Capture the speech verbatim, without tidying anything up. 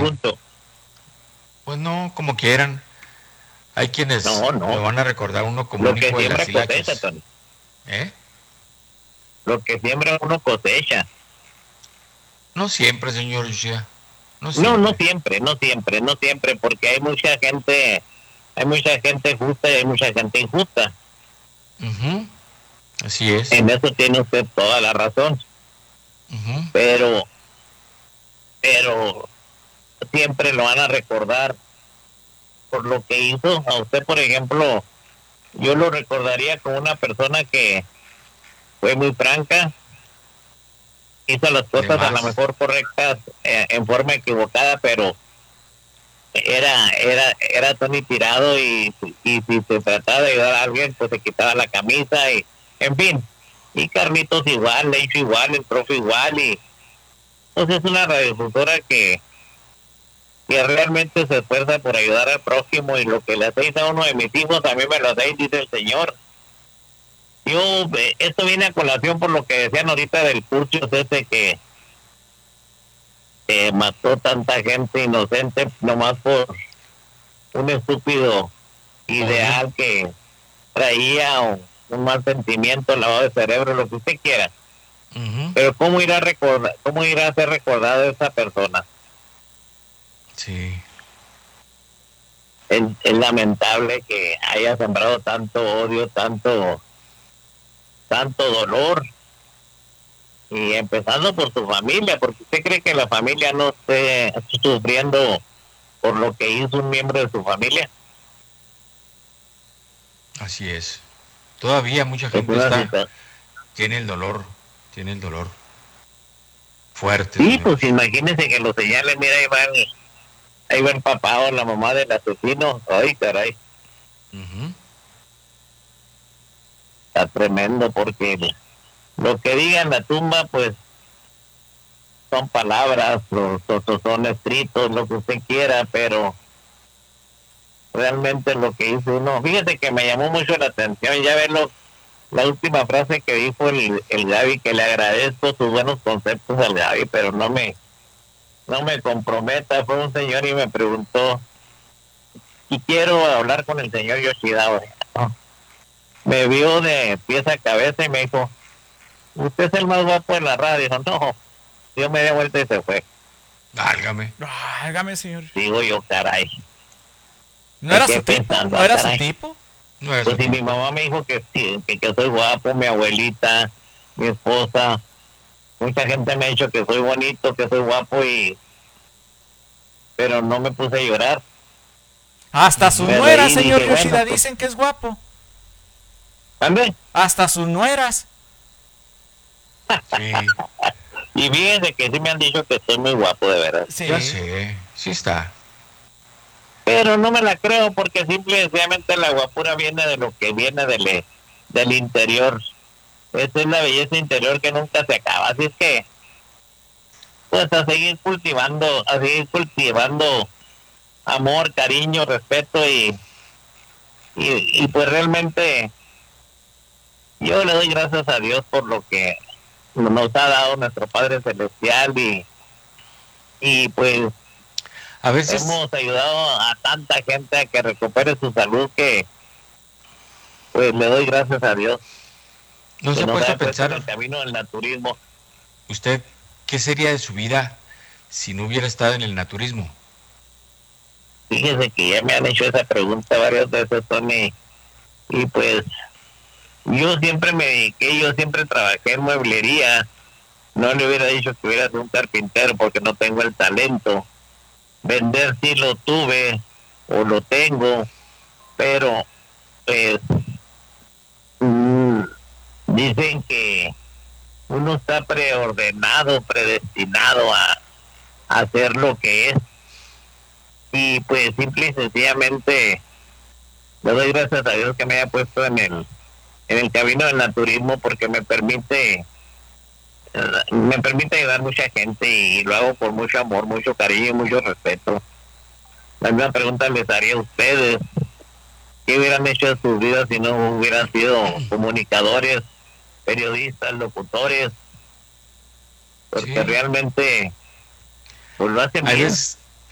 difunto. Pues no, como quieran. Hay quienes No, no. lo van a recordar uno como Lo un que hijo de siembra las cosecha, hilachas. Tony. ¿Eh? Lo que siembra uno cosecha. No siempre, señor Yoshida. No No, no siempre. siempre, no siempre, no siempre, porque hay mucha gente, hay mucha gente justa y hay mucha gente injusta. Ujú, así es. En eso tiene usted toda la razón. Ujú, Pero, pero siempre lo van a recordar por lo que hizo. A usted, por ejemplo, yo lo recordaría como una persona que fue muy franca, hizo las de cosas a lo más. mejor correctas eh, en forma equivocada, pero era era era Tony tirado y, y si se trataba de ayudar a alguien, pues se quitaba la camisa y, en fin. Y Carlitos igual, le hizo igual, el profe igual y pues es una radiodifusora que que realmente se esfuerza por ayudar al prójimo y lo que le hacéis a uno de mis hijos, a mí me lo hacéis, dice el Señor. Yo, eh, esto viene a colación por lo que decían ahorita del Curtius ese que eh, mató tanta gente inocente nomás por un estúpido Odio. ideal que traía o un mal sentimiento, lavado de cerebro, lo que usted quiera. Ujú, Pero ¿cómo irá a recordar, cómo irá a ser recordado esa persona? sí. Es, es lamentable que haya sembrado tanto odio, tanto, tanto dolor, y empezando por su familia, porque usted cree que la familia no esté sufriendo por lo que hizo un miembro de su familia. Así es. Todavía mucha Es gente una está, situación. tiene el dolor, tiene el dolor fuerte, Sí, señor. pues imagínese que lo señalen, mira, ahí va el, ahí va el papá o la mamá del asesino. Ay, caray, Ujú, está tremendo porque lo que diga en la tumba, pues son palabras, los otros son escritos, lo que usted quiera, pero realmente lo que hizo uno, fíjate que me llamó mucho la atención, ya ves lo, la última frase que dijo el, el Gaby, que le agradezco sus buenos conceptos al Gaby, pero no me, no me comprometa, fue un señor y me preguntó, y quiero hablar con el señor Yoshida, ¿no? Me vio de pies a cabeza y me dijo, usted es el más guapo de la radio. No, yo me di vuelta y se fue. válgame. Válgame, señor. Digo yo, caray, ¿No me era quedé su tipo? pensando, ¿No ah, era su caray. tipo? No es Pues su si mi tipo. mamá me dijo que sí, que, que soy guapo, mi abuelita, mi esposa, mucha gente me ha dicho que soy bonito, que soy guapo, y pero no me puse a llorar. Hasta su Ujú, Me nuera, reí y señor dije, bueno, Yoshida, pues, dicen que es guapo. ¿ande? Hasta sus nueras. sí, Y fíjense que sí me han dicho que soy muy guapo, de verdad. ya Sí. sé. Sí está. Pero no me la creo porque simple y sencillamente la guapura viene de lo que viene del, del interior. Esa es la belleza interior que nunca se acaba. Así es que, pues a seguir cultivando, a seguir cultivando amor, cariño, respeto y, y, y pues realmente yo le doy gracias a Dios por lo que nos ha dado nuestro Padre Celestial y, y pues A veces, hemos ayudado a tanta gente a que recupere su salud que pues le doy gracias a Dios ¿no se que ha nos puesto a ha puesto en pensar el camino del naturismo. usted qué sería de su vida si no hubiera estado en el naturismo? Fíjese que ya me han hecho esa pregunta varias veces, Tony, y pues yo siempre me dediqué, yo siempre trabajé en mueblería. No le hubiera dicho que hubiera sido un carpintero porque no tengo el talento. Vender sí lo tuve o lo tengo, pero pues mmm, dicen que uno está preordenado, predestinado a, a hacer lo que es. Y pues simple y sencillamente le doy gracias a Dios que me haya puesto en el, en el camino del naturismo porque me permite me permite ayudar a mucha gente y lo hago por mucho amor, mucho cariño y mucho respeto. La misma pregunta les haría a ustedes: ¿qué hubieran hecho de sus vidas si no hubieran sido comunicadores, periodistas, locutores? Porque Sí. realmente pues lo hacen Hay bien. veces,